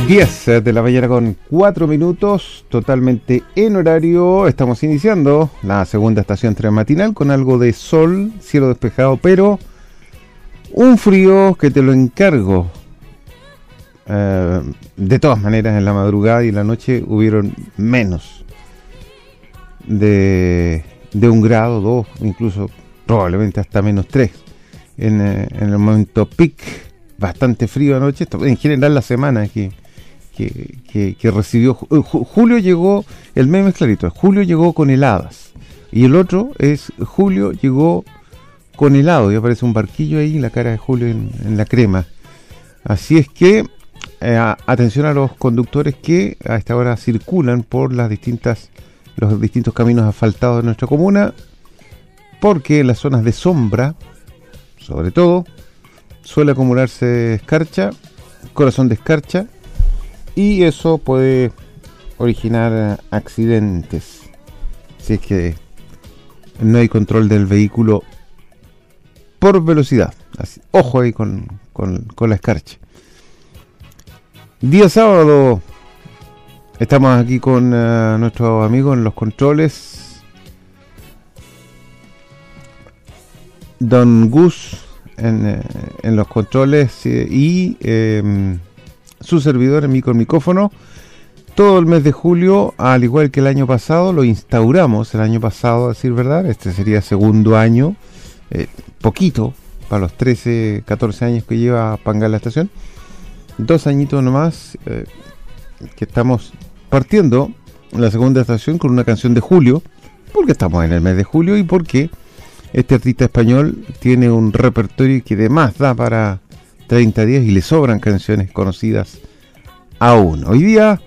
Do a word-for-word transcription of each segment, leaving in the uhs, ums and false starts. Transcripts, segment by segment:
diez de la mañana con cuatro minutos, totalmente en horario. Estamos iniciando la segunda estación matinal con algo de sol, cielo despejado, pero un frío que te lo encargo. Eh, de todas maneras, en la madrugada y en la noche hubieron menos de, de un grado, dos, incluso probablemente hasta menos tres en, eh, en el momento peak. Bastante frío anoche, esto, en general la semana que, que, que, que recibió Julio llegó, el meme es clarito, Julio llegó con heladas, y el otro es Julio llegó con helado, y aparece un barquillo ahí en la cara de Julio en, en la crema. Así es que eh, atención a los conductores que a esta hora circulan por las distintas los distintos caminos asfaltados de nuestra comuna, porque en las zonas de sombra, sobre todo, suele acumularse escarcha, corazón de escarcha, y eso puede originar accidentes si es que no hay control del vehículo por velocidad. Así, ojo ahí con, con, con la escarcha. Día sábado, estamos aquí con uh, nuestro amigo en los controles, Don Gus. En, eh, en los controles eh, y eh, su servidor en mi con micrófono. Todo el mes de julio, al igual que el año pasado, lo instauramos el año pasado, a decir verdad. Este sería segundo año, eh, poquito para los trece, catorce años que lleva Pangal la estación. Dos añitos nomás eh, que estamos partiendo la segunda estación con una canción de julio, porque estamos en el mes de julio y porque este artista español tiene un repertorio que además da para treinta días y le sobran canciones conocidas aún. Hoy día,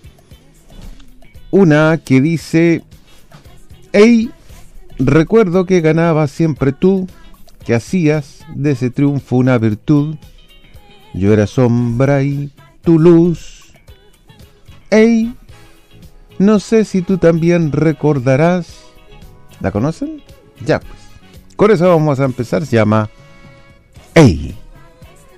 una que dice: hey, recuerdo que ganabas siempre tú, que hacías de ese triunfo una virtud. Yo era sombra y tu luz. Hey, no sé si tú también recordarás. ¿La conocen? Ya pues. Con eso vamos a empezar, se llama Ey.